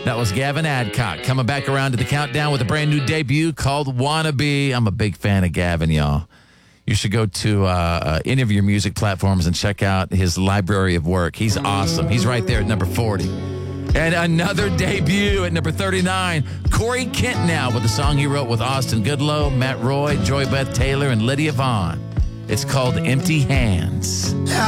That was Gavin Adcock coming back around to the countdown with a brand new debut called Wannabe. I'm a big fan of Gavin, y'all. You should go to any of your music platforms and check out his library of work. He's awesome. He's right there at number 40. And another debut at number 39, Corey Kent now with a song he wrote with Austin Goodlow, Matt Roy, Joy Beth Taylor, and Lydia Vaughn. It's called Empty Hands.